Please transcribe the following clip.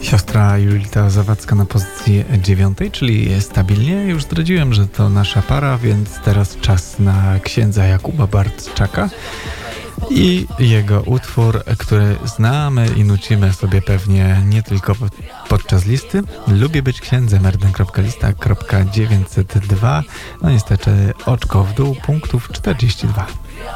Siostra Julita Zawadzka na pozycji 9, czyli stabilnie. Już zdradziłem, że to nasza para, więc teraz czas na księdza Jakuba Bartczaka i jego utwór, który znamy i nucimy sobie pewnie nie tylko podczas listy. Lubię być księdzem, rden.lista.902. No niestety oczko w dół, punktów 42.